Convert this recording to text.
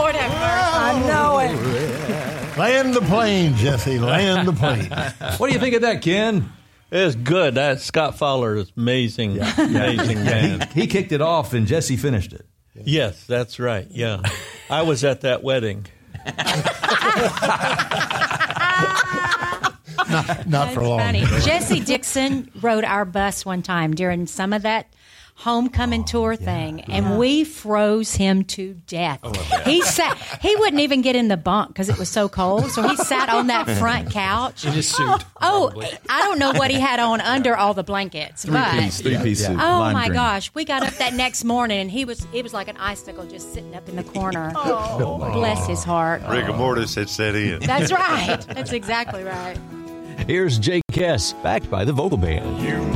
Lord have mercy. I know it. Land the plane, Jesse. Land the plane. What do you think of that, Ken? It's good. That Scott Fowler is amazing, amazing man. He kicked it off, and Jesse finished it. Yes, that's right. Yeah, I was at that wedding. Not for long. Funny. Jesse Dixon rode our bus one time during some of that homecoming tour thing, and we froze him to death. He wouldn't even get in the bunk because it was so cold, so he sat on that front couch. In his suit. I don't know what he had on under all the blankets. Three-piece suit. Oh lime my green. gosh, we got up that next morning and it was like an icicle just sitting up in the corner. Bless his heart. Rigor mortis had set in. That's right. That's exactly right. Here's Jake Hess, backed by the Vogel Band. You